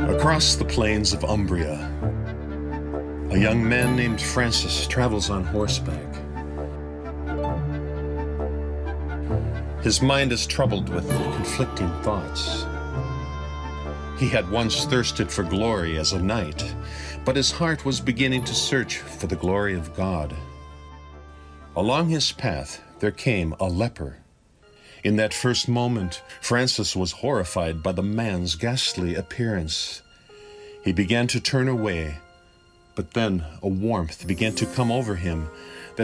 Across the plains of Umbria, a young man named Francis travels on horseback. His mind is troubled with conflicting thoughts. He had once thirsted for glory as a knight, but his heart was beginning to search for the glory of God. Along his path there came a leper. In that first moment, Francis was horrified by the man's ghastly appearance. He began to turn away, but then a warmth began to come over him,